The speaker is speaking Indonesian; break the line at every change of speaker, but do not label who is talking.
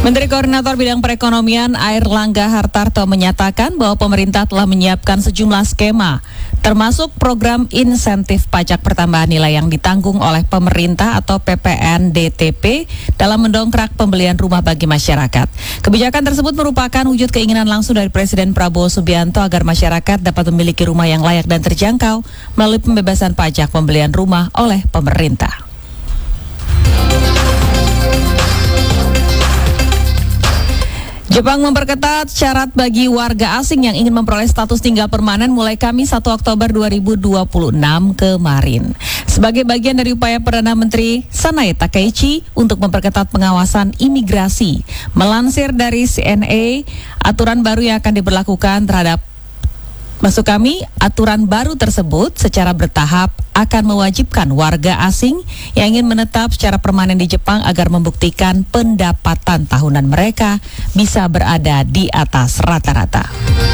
Menteri Koordinator Bidang Perekonomian Airlangga Hartarto menyatakan bahwa pemerintah telah menyiapkan sejumlah skema, termasuk program insentif pajak pertambahan nilai yang ditanggung oleh pemerintah atau PPNDTP dalam mendongkrak pembelian rumah bagi masyarakat. Kebijakan tersebut merupakan wujud keinginan langsung dari Presiden Prabowo Subianto agar masyarakat dapat memiliki rumah yang layak dan terjangkau melalui pembebasan pajak pembelian rumah oleh pemerintah. Jepang memperketat syarat bagi warga asing yang ingin memperoleh status tinggal permanen mulai Kamis 1 Oktober 2026 kemarin. Sebagai bagian dari upaya Perdana Menteri Sanae Takaichi untuk memperketat pengawasan imigrasi. Melansir dari CNA, aturan baru yang akan diberlakukan terhadap aturan baru tersebut secara bertahap akan mewajibkan warga asing yang ingin menetap secara permanen di Jepang agar membuktikan pendapatan tahunan mereka bisa berada di atas rata-rata.